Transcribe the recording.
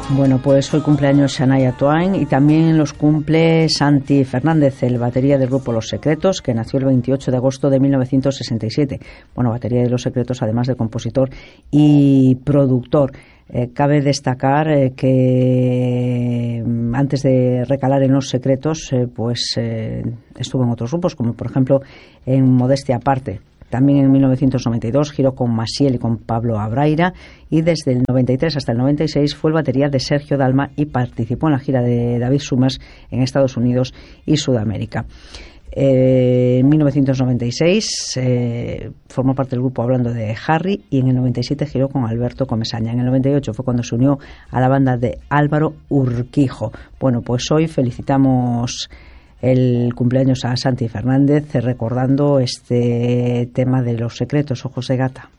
Bueno, pues hoy cumpleaños Shania Twain y también los cumple Santi Fernández, el batería del grupo Los Secretos, que nació el 28 de agosto de 1967. Bueno, batería de Los Secretos, además de compositor y productor. Cabe destacar que antes de recalar en Los Secretos, estuvo en otros grupos, como por ejemplo en Modestia Aparte. También en 1992 giró con Maciel y con Pablo Abraira, y desde el 93 hasta el 96 fue el batería de Sergio Dalma y participó en la gira de David Summers en Estados Unidos y Sudamérica. En 1996 formó parte del grupo Hablando de Harry, y en el 97 giró con Alberto Comesaña. En el 98 fue cuando se unió a la banda de Álvaro Urquijo. Bueno, pues hoy felicitamos el cumpleaños a Santi Fernández, recordando este tema de Los Secretos, Ojos de Gata.